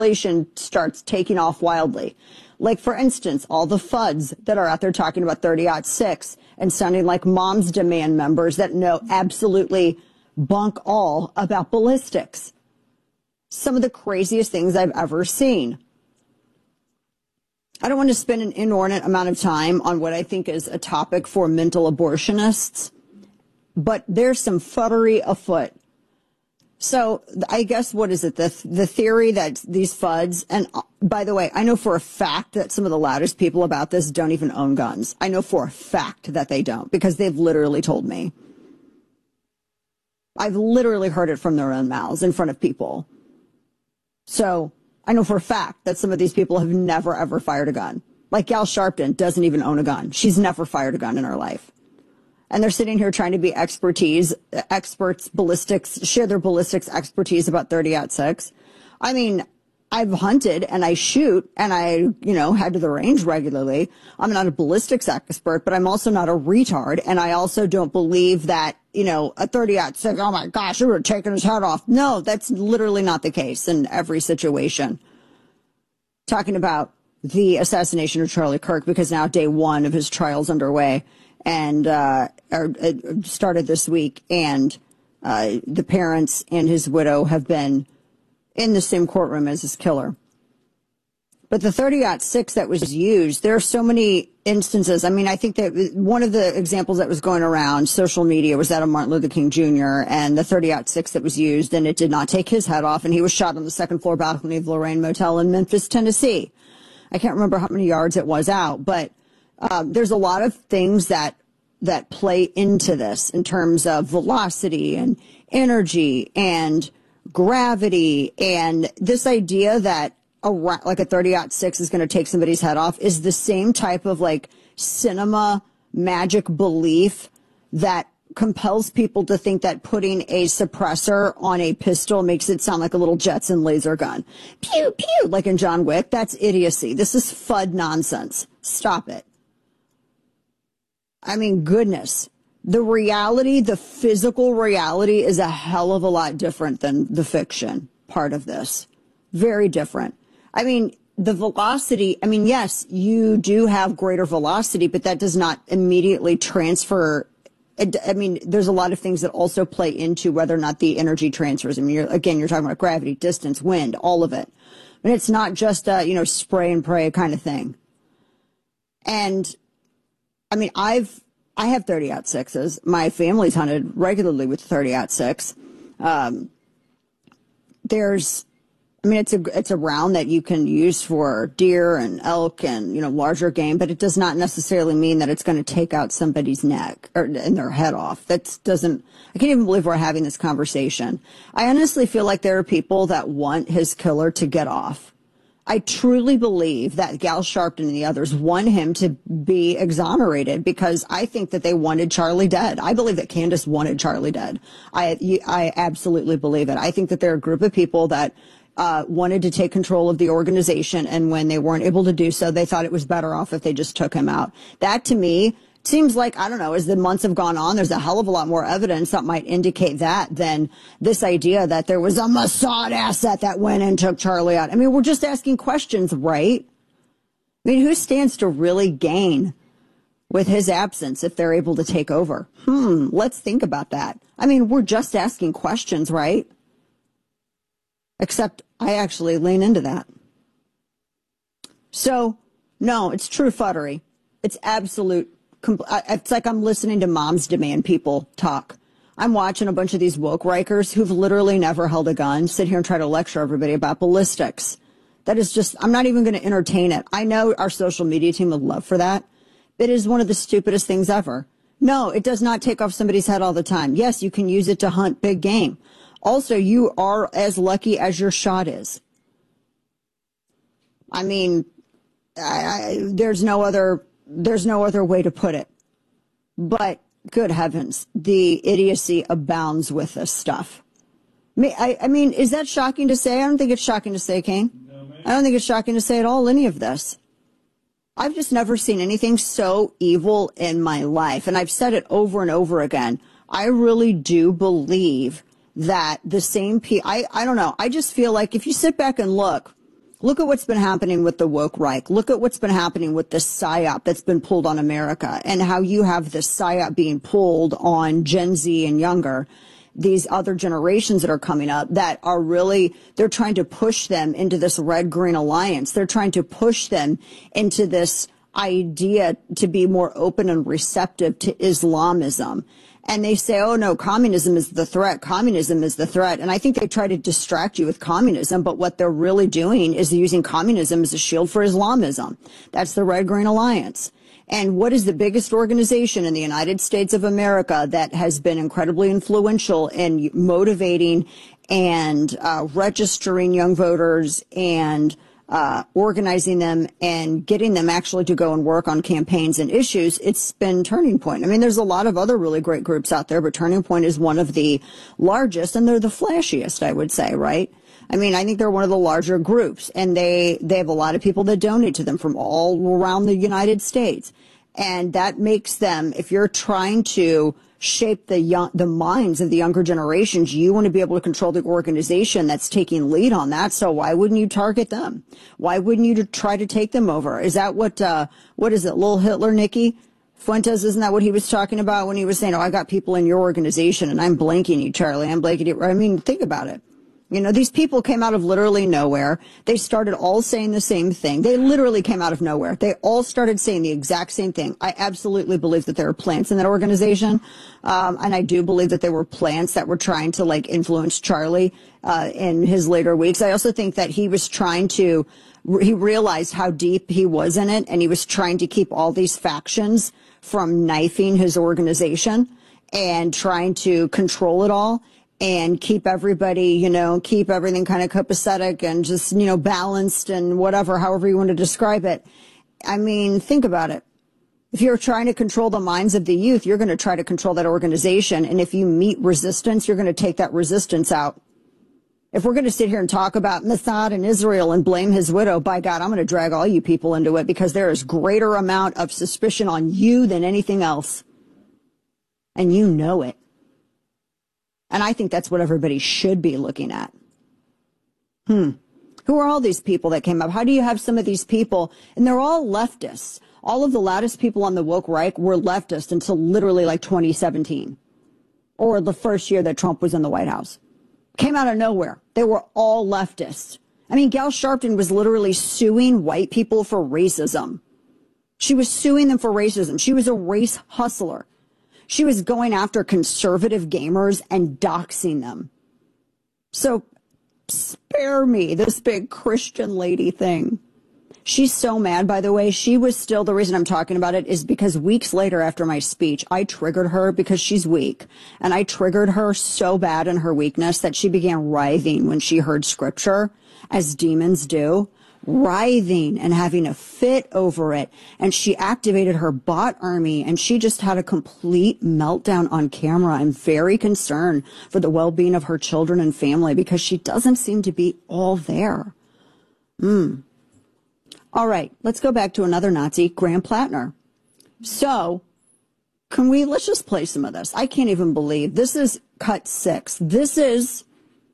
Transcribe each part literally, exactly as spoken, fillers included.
inflation starts taking off wildly. Like, for instance, all the F U Ds that are out there talking about thirty aught six and sounding like Moms Demand members that know absolutely bunk all about ballistics. Some of the craziest things I've ever seen. I don't want to spend an inordinate amount of time on what I think is a topic for mental abortionists, but there's some futtery afoot. So I guess, what is it, the the theory that these F U Ds, and by the way, I know for a fact that some of the loudest people about this don't even own guns. I know for a fact that they don't, because they've literally told me. I've literally heard it from their own mouths in front of people. So I know for a fact that some of these people have never, ever fired a gun. Like Gal Sharpton doesn't even own a gun. She's never fired a gun in her life. And they're sitting here trying to be expertise, experts, ballistics, share their ballistics expertise about thirty aught six. I mean, I've hunted and I shoot and I, you know, head to the range regularly. I'm not a ballistics expert, but I'm also not a retard. And I also don't believe that, you know, a thirty aught six, oh my gosh, you were taking his head off. No, that's literally not the case in every situation. Talking about the assassination of Charlie Kirk, because now day one of his trial's underway. And uh, it started this week, and uh, the parents and his widow have been in the same courtroom as his killer. But the thirty aught six that was used, there are so many instances. I mean, I think that one of the examples that was going around social media was that of Martin Luther King Junior and the thirty aught six that was used, and it did not take his head off, and he was shot on the second floor balcony of Lorraine Motel in Memphis, Tennessee. I can't remember how many yards it was out, but Um, there's a lot of things that that play into this in terms of velocity and energy and gravity, and this idea that a like a thirty aught six is going to take somebody's head off is the same type of like cinema magic belief that compels people to think that putting a suppressor on a pistol makes it sound like a little Jetson laser gun. Pew, pew, like in John Wick. That's idiocy. This is F U D nonsense. Stop it. I mean, goodness, the reality, the physical reality is a hell of a lot different than the fiction part of this. Very different. I mean, the velocity, I mean, yes, you do have greater velocity, but that does not immediately transfer. I mean, there's a lot of things that also play into whether or not the energy transfers. I mean, you're, again, you're talking about gravity, distance, wind, all of it. And it's not just a, you know, spray and pray kind of thing. And I mean, I've, I have thirty aught sixes. My family's hunted regularly with thirty aught six. Um, there's, I mean, it's a, it's a round that you can use for deer and elk and, you know, larger game, but it does not necessarily mean that it's going to take out somebody's neck or and their head off. That doesn't, I can't even believe we're having this conversation. I honestly feel like there are people that want his killer to get off. I truly believe that Gal Sharpton and the others want him to be exonerated, because I think that they wanted Charlie dead. I believe that Candace wanted Charlie dead. I, I absolutely believe it. I think that there are a group of people that uh, wanted to take control of the organization, and when they weren't able to do so, they thought it was better off if they just took him out. That, to me, seems like, I don't know, as the months have gone on, there's a hell of a lot more evidence that might indicate that than this idea that there was a Mossad asset that went and took Charlie out. I mean, we're just asking questions, right? I mean, who stands to really gain with his absence if they're able to take over? Hmm, let's think about that. I mean, we're just asking questions, right? Except I actually lean into that. So, no, it's true futtery. It's absolute. It's like I'm listening to Moms Demand people talk. I'm watching a bunch of these woke rikers who've literally never held a gun sit here and try to lecture everybody about ballistics. That is just, I'm not even going to entertain it. I know our social media team would love for that. It is one of the stupidest things ever. No, it does not take off somebody's head all the time. Yes, you can use it to hunt big game. Also, you are as lucky as your shot is. I mean, I, I, there's no other... There's no other way to put it. But, good heavens, the idiocy abounds with this stuff. I, I mean, is that shocking to say? I don't think it's shocking to say, Kane. No, I don't think it's shocking to say at all, any of this. I've just never seen anything so evil in my life. And I've said it over and over again. I really do believe that the same people, I, I don't know, I just feel like if you sit back and look, Look at what's been happening with the woke Reich. Look at what's been happening with this psyop that's been pulled on America, and how you have this psyop being pulled on Gen Z and younger, these other generations that are coming up that are really, they're trying to push them into this red-green alliance. They're trying to push them into this idea to be more open and receptive to Islamism. And they say, oh, no, communism is the threat. Communism is the threat. And I think they try to distract you with communism. But what they're really doing is using communism as a shield for Islamism. That's the Red Green Alliance. And what is the biggest organization in the United States of America that has been incredibly influential in motivating and uh, registering young voters and Uh, organizing them and getting them actually to go and work on campaigns and issues? It's been Turning Point. I mean, there's a lot of other really great groups out there, but Turning Point is one of the largest, and they're the flashiest, I would say, right? I mean, I think they're one of the larger groups, and they, they have a lot of people that donate to them from all around the United States. And that makes them, if you're trying to shape the young, the minds of the younger generations, you want to be able to control the organization that's taking lead on that. So why wouldn't you target them? Why wouldn't you try to take them over? Is that what, uh, what is it, Lil Hitler, Nikki Fuentes? Isn't that what he was talking about when he was saying, oh, I got people in your organization and I'm blanking you, Charlie. I'm blanking you. I mean, think about it. You know, these people came out of literally nowhere. They started all saying the same thing. They literally came out of nowhere. They all started saying the exact same thing. I absolutely believe that there are plants in that organization. Um, and I do believe that there were plants that were trying to, like, influence Charlie uh, in his later weeks. I also think that he was trying to, he realized how deep he was in it, and he was trying to keep all these factions from knifing his organization and trying to control it all. And keep everybody, you know, keep everything kind of copacetic and just, you know, balanced and whatever, however you want to describe it. I mean, think about it. If you're trying to control the minds of the youth, you're going to try to control that organization. And if you meet resistance, you're going to take that resistance out. If we're going to sit here and talk about Mossad and Israel and blame his widow, by God, I'm going to drag all you people into it, because there is greater amount of suspicion on you than anything else. And you know it. And I think that's what everybody should be looking at. Hmm. Who are all these people that came up? How do you have some of these people? And they're all leftists. All of the loudest people on the woke right were leftists until literally like twenty seventeen. Or the first year that Trump was in the White House. Came out of nowhere. They were all leftists. I mean, Gal Sharpton was literally suing white people for racism. She was suing them for racism. She was a race hustler. She was going after conservative gamers and doxing them. So spare me this big Christian lady thing. She's so mad, by the way. She was still, the reason I'm talking about it is because weeks later after my speech, I triggered her because she's weak. And I triggered her so bad in her weakness that she began writhing when she heard scripture, as demons do. Writhing and having a fit over it. And she activated her bot army, and she just had a complete meltdown on camera. I'm very concerned for the well-being of her children and family, because she doesn't seem to be all there. Hmm. All right, let's go back to another Nazi, Graham Plattner. So, can we, let's just play some of this. I can't even believe, this is cut six. This is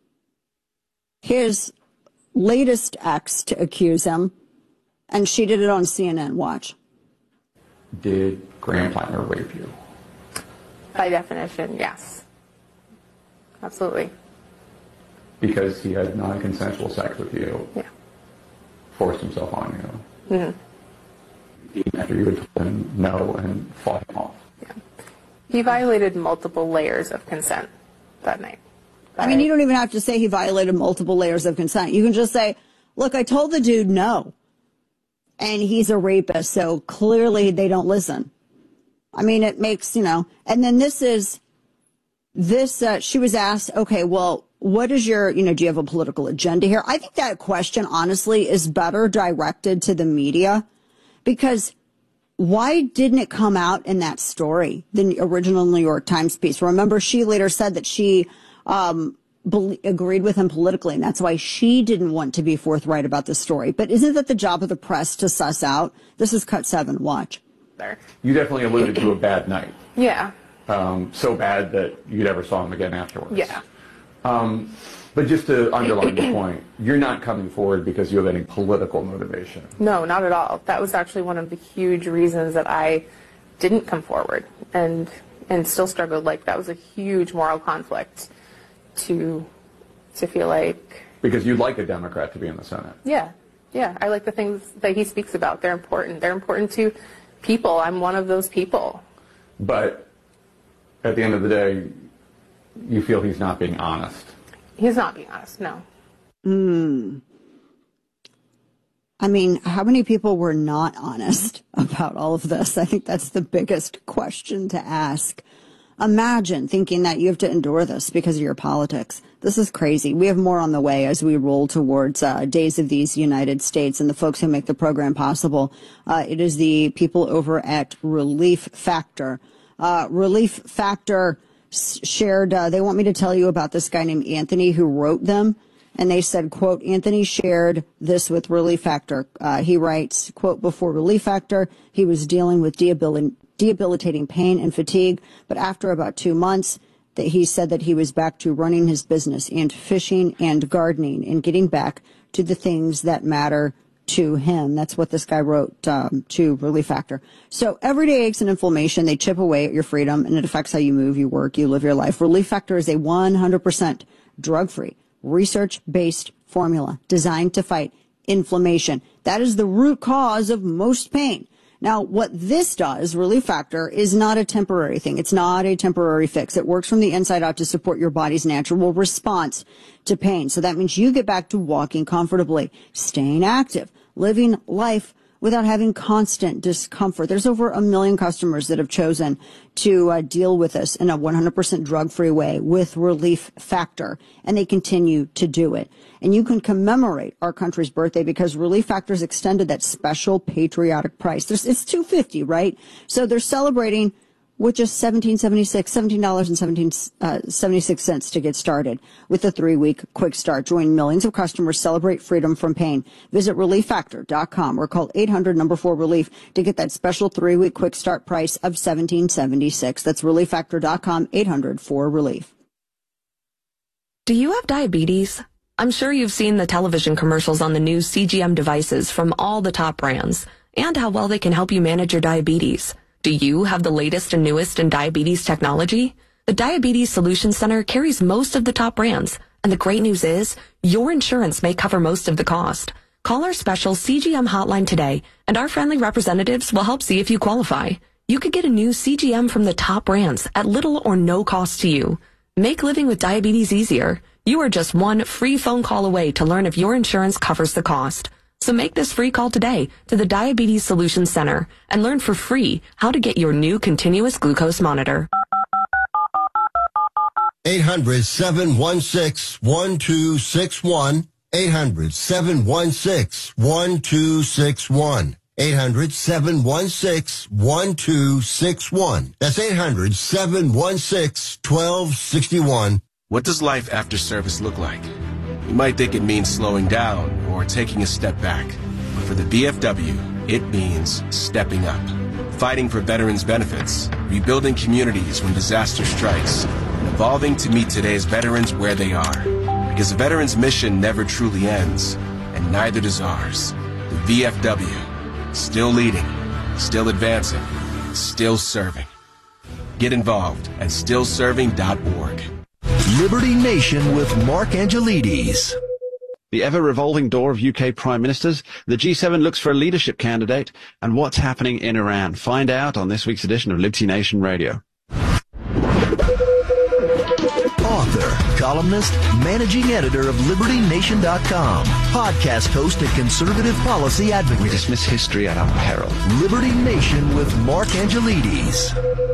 his latest ex to accuse him, and she did it on C N N. Watch. Did Graham Plattner rape you? By definition, yes. Absolutely. Because he had non-consensual sex with you? Yeah. Forced himself on you? Mm-hmm. Even after you had told him no and fought him off? Yeah. He violated multiple layers of consent that night. I mean, you don't even have to say he violated multiple layers of consent. You can just say, look, I told the dude no, and he's a rapist, so clearly they don't listen. I mean, it makes, you know, and then this is, this, uh, she was asked, okay, well, what is your, you know, do you have a political agenda here? I think that question, honestly, is better directed to the media, because why didn't it come out in that story, the original New York Times piece? Remember, she later said that she Um, be- agreed with him politically, and that's why she didn't want to be forthright about the story. But isn't that the job of the press to suss out? This is cut seven. Watch. You definitely alluded to a bad night. Yeah. Um, so bad that you never saw him again afterwards. Yeah. Um, But just to underline the point, you're not coming forward because you have any political motivation. No, not at all. That was actually one of the huge reasons that I didn't come forward and and still struggled. Like, that was a huge moral conflict to to feel like... Because you'd like a Democrat to be in the Senate. Yeah, yeah. I like the things that he speaks about. They're important. They're important to people. I'm one of those people. But at the end of the day, you feel he's not being honest. He's not being honest, no. Hmm. I mean, how many people were not honest about all of this? I think that's the biggest question to ask. Imagine thinking that you have to endure this because of your politics. This is crazy. We have more on the way as we roll towards uh, Days of These United States and the folks who make the program possible. Uh, it is the people over at Relief Factor. Uh, Relief Factor shared, uh, they want me to tell you about this guy named Anthony who wrote them. And they said, quote, Anthony shared this with Relief Factor. Uh, he writes, quote, before Relief Factor, he was dealing with debil- debilitating pain and fatigue. But after about two months, that he said that he was back to running his business and fishing and gardening and getting back to the things that matter to him. That's what this guy wrote um, to Relief Factor. So everyday aches and inflammation, they chip away at your freedom, and it affects how you move, you work, you live your life. Relief Factor is a one hundred percent drug-free, research-based formula designed to fight inflammation. That is the root cause of most pain. Now, what this does, Relief Factor, is not a temporary thing. It's not a temporary fix. It works from the inside out to support your body's natural response to pain. So that means you get back to walking comfortably, staying active, living life without having constant discomfort. There's over a million customers that have chosen to uh, deal with this in a one hundred percent drug-free way with Relief Factor, and they continue to do it. And you can commemorate our country's birthday because Relief Factor's extended that special patriotic price. There's, it's two hundred fifty dollars, right? So they're celebrating with just seventeen seventy-six, seventeen dollars and seventy-six cents to get started with a three-week quick start. Join millions of customers, celebrate freedom from pain. Visit relief factor dot com or call eight hundred number four relief to get that special three-week quick start price of seventeen seventy-six. That's relief factor dot com, eight hundred four relief. Do you have diabetes? I'm sure you've seen the television commercials on the new C G M devices from all the top brands and how well they can help you manage your diabetes. Do you have the latest and newest in diabetes technology? The Diabetes Solutions Center carries most of the top brands, and the great news is your insurance may cover most of the cost. Call our special C G M hotline today, and our friendly representatives will help see if you qualify. You could get a new C G M from the top brands at little or no cost to you. Make living with diabetes easier. You are just one free phone call away to learn if your insurance covers the cost. So make this free call today to the Diabetes Solutions Center and learn for free how to get your new continuous glucose monitor. eight hundred, seven one six, one two six one. eight hundred, seven one six, one two six one. eight hundred, seven one six, one two six one. That's eight hundred, seven one six, one two six one. What does life after service look like? You might think it means slowing down or taking a step back. But for the V F W, it means stepping up. Fighting for veterans' benefits, rebuilding communities when disaster strikes, and evolving to meet today's veterans where they are. Because the veterans' mission never truly ends, and neither does ours. The V F W, still leading, still advancing, still serving. Get involved at still serving dot org. Liberty Nation with Mark Angelides. The ever-revolving door of U K prime ministers, the G seven looks for a leadership candidate, and what's happening in Iran. Find out on this week's edition of Liberty Nation Radio. Author, columnist, managing editor of Liberty Nation dot com, podcast host and conservative policy advocate. We dismiss history at our peril. Liberty Nation with Mark Angelides.